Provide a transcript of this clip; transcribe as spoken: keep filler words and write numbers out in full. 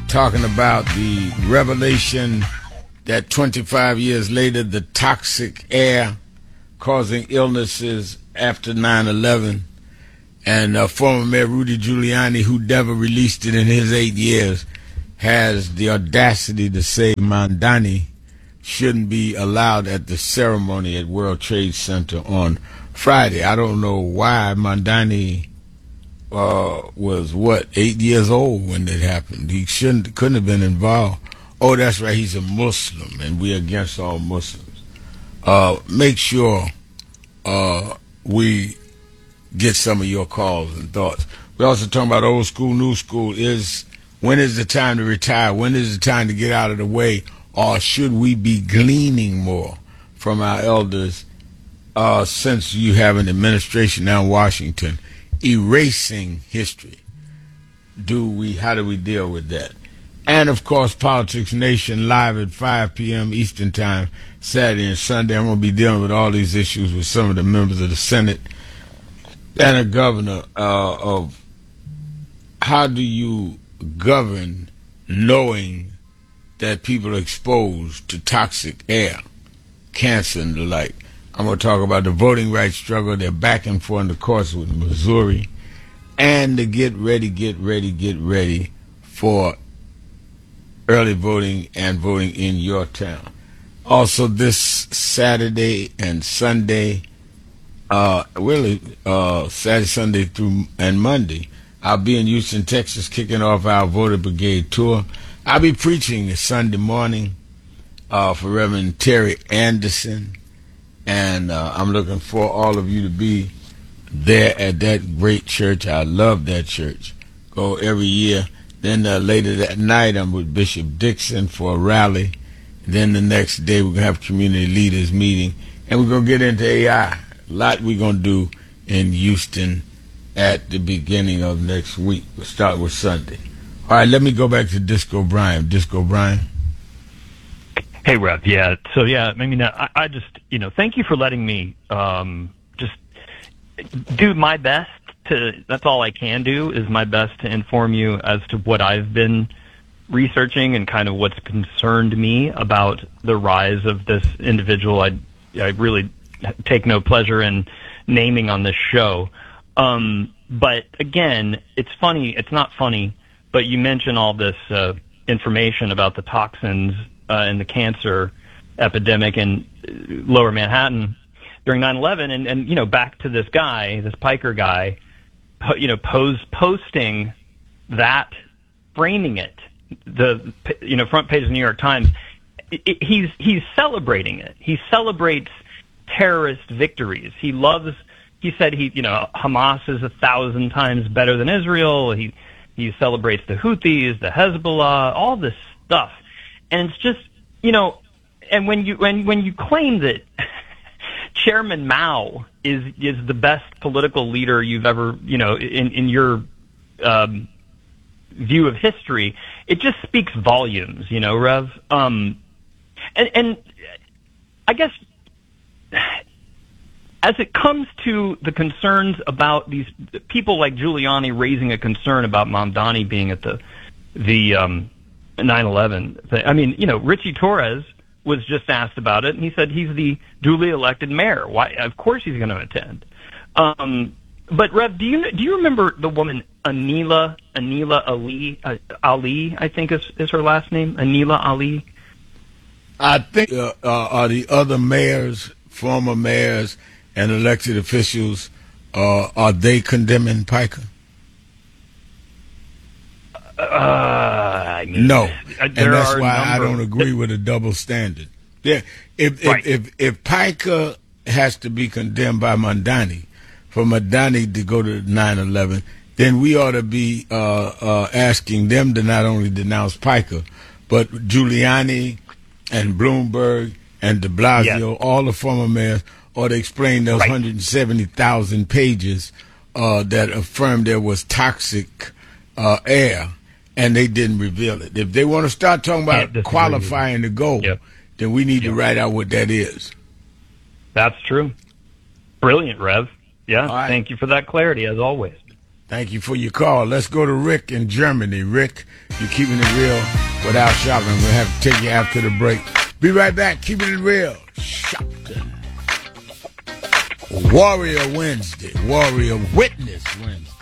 talking about the revelation that twenty-five years later, the toxic air causing illnesses after nine eleven. And uh, former Mayor Rudy Giuliani, who never released it in his eight years, has the audacity to say Mamdani shouldn't be allowed at the ceremony at World Trade Center on Friday. I don't know why Mamdani uh, was, what, eight years old when it happened. He shouldn't, couldn't have been involved. Oh, that's right, he's a Muslim, and we're against all Muslims. Uh, make sure uh, we get some of your calls and thoughts. We're also talking about old school, new school. Is when is the time to retire? When is the time to get out of the way? Or should we be gleaning more from our elders uh, since you have an administration now in Washington erasing history? Do we? How do we deal with that? And, of course, Politics Nation live at five p.m. Eastern Time, Saturday and Sunday. I'm going to be dealing with all these issues with some of the members of the Senate and a governor uh, of how do you govern knowing that people are exposed to toxic air, cancer and the like. I'm going to talk about the voting rights struggle. They're back and forth in the courts with Missouri. And to get ready, get ready, get ready for early voting and voting in your town. Also this Saturday and Sunday, uh, really uh, Saturday, Sunday through and Monday, I'll be in Houston, Texas, kicking off our Voter Brigade tour. I'll be preaching this Sunday morning uh, for Reverend Terry Anderson, and uh, I'm looking for all of you to be there at that great church. I love that church. Go every year. Then uh, later that night, I'm with Bishop Dixon for a rally. Then the next day, we're going to have community leaders meeting, and we're going to get into A I. A lot we're going to do in Houston at the beginning of next week. We'll start with Sunday. All right, let me go back to Disco Brian. Disco Brian. Hey, Rev. Yeah. So, yeah, I mean, I, I just, you know, thank you for letting me um, just do my best to, that's all I can do, is my best to inform you as to what I've been researching and kind of what's concerned me about the rise of this individual I, I really take no pleasure in naming on this show. Um, but again, it's funny, it's not funny, but you mention all this uh, information about the toxins uh, and the cancer epidemic in Lower Manhattan during nine eleven, and, and, you know, back to this guy, this Piker guy, po- you know, pose, posting that, framing it, the, you know, front page of the New York Times, it, it, he's, he's celebrating it. He celebrates terrorist victories. He loves, he said he, you know, Hamas is a thousand times better than Israel. He, he celebrates the Houthis, the Hezbollah, all this stuff. And it's just, you know, and when you, when, when you claim that Chairman Mao is, is the best political leader you've ever, you know, in, in your, um, view of history, it just speaks volumes, you know, Rev. Um, and, and I guess as it comes to the concerns about these people like Giuliani raising a concern about Mamdani being at the the um, nine eleven thing, I mean, you know, Richie Torres was just asked about it, and he said he's the duly elected mayor. Why? Of course he's going to attend. Um, but Rev, do you do you remember the woman Anila Anila Ali uh, Ali? I think is is her last name, Anila Ali. I think uh, uh, are the other mayors, former mayors, and elected officials, uh, are they condemning Piker? Uh, I mean, no, and that's why I number... don't agree with a double standard. Yeah, if, right. if if if Piker has to be condemned by Mamdani, for Mamdani to go to nine eleven, then we ought to be uh, uh, asking them to not only denounce Piker, but Giuliani and Bloomberg and de Blasio, yes. all the former mayors, ought to explain those right. one hundred seventy thousand pages uh, that affirmed there was toxic uh, air, and they didn't reveal it. If they want to start talking about qualifying to go, yep. then we need yep. to write out what that is. That's true. Brilliant, Rev. Yeah, right. Thank you for that clarity, as always. Thank you for your call. Let's go to Rick in Germany. Rick, you're keeping it real without shopping. We'll have to take you after the break. Be right back. Keeping it real. Shopping. Warrior Wednesday. Warrior Witness Wednesday.